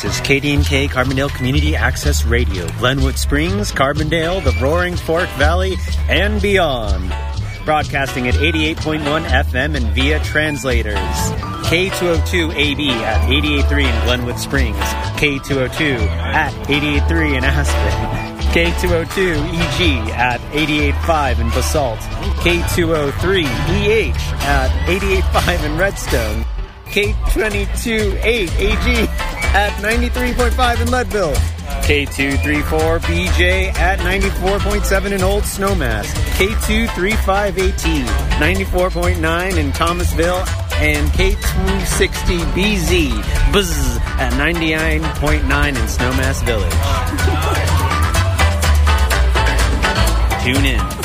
This is KD&K Carbondale Community Access Radio, Glenwood Springs, Carbondale, the Roaring Fork Valley, and beyond. Broadcasting at 88.1 FM and via translators. K202AB at 88.3 in Glenwood Springs, K202 at 88.3 in Aspen, K202EG at 88.5 in Basalt, K203EH at 88.5 in Redstone, K228AG at 93.5 in Leadville, K234BJ at 94.7 in Old Snowmass, K235AT 94.9 in Thomasville, and K260BZ buzz at 99.9 in Snowmass Village. Tune in.